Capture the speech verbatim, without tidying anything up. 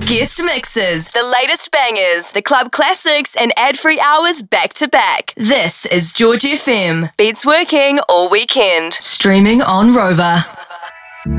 Guest mixes, the latest bangers, the club classics, and ad-free hours back to back. This is George F M. Beats working all weekend. Streaming on Rover.